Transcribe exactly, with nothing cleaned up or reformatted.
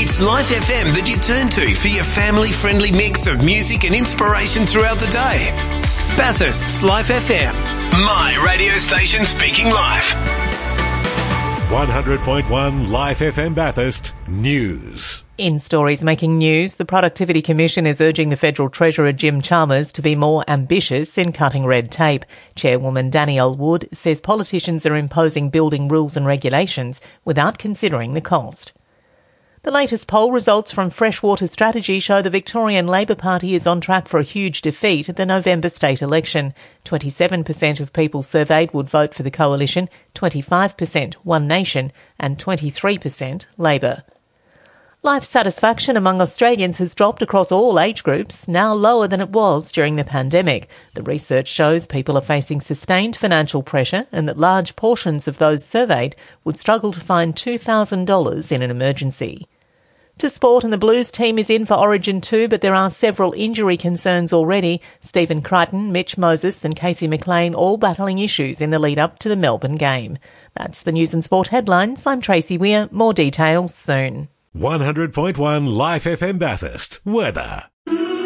It's Life F M that you turn to for your family-friendly mix of music and inspiration throughout the day. Bathurst's Life F M. My radio station speaking life. one hundred point one Life F M Bathurst News. In stories making news, the Productivity Commission is urging the Federal Treasurer Jim Chalmers to be more ambitious in cutting red tape. Chairwoman Danielle Wood says politicians are imposing building rules and regulations without considering the cost. The latest poll results from Freshwater Strategy show the Victorian Labor Party is on track for a huge defeat at the November state election. twenty-seven percent of people surveyed would vote for the coalition, twenty-five percent One Nation and twenty-three percent Labor. Life satisfaction among Australians has dropped across all age groups, now lower than it was during the pandemic. The research shows people are facing sustained financial pressure and that large portions of those surveyed would struggle to find two thousand dollars in an emergency. To sport, and the Blues team is in for Origin two, but there are several injury concerns already. Stephen Crichton, Mitch Moses and Casey McLean all battling issues in the lead-up to the Melbourne game. That's the News and Sport headlines. I'm Tracy Weir. More details soon. one hundred point one Life F M Bathurst. Weather.